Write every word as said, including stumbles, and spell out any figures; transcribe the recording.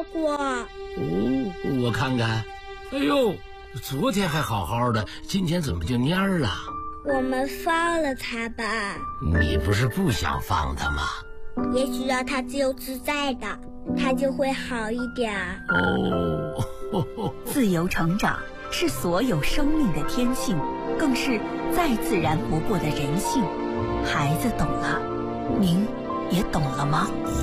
过。 哦，我看看。哎呦，昨天还好好的，今天怎么就蔫儿了？ 我们放了它吧。 你不是不想放它吗？ 也许让它自由自在的，它就会好一点。 哦，呵呵， 自由成长是所有生命的天性，更是再自然不过的人性。孩子懂了，您也懂了吗？